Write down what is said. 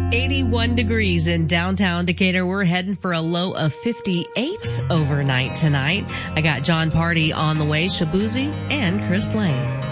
81 degrees in downtown Decatur. We're heading for a low of 58 overnight tonight. I got John Party on the way, Shabuzi, and Chris Lane.